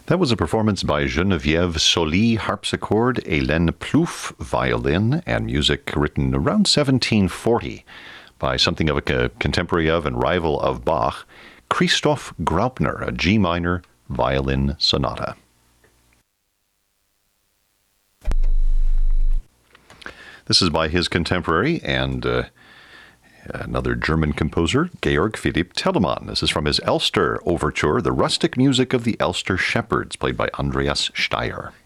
That was a performance by Geneviève Soli, harpsichord, Hélène Plouffe, violin, and music written around 1740 by something of a contemporary of and rival of Bach, Christoph Graupner, a G minor violin sonata. This is by his contemporary and another German composer, Georg Philipp Telemann. This is from his Elster Overture, the rustic music of the Elster Shepherds, played by Andreas Steyer.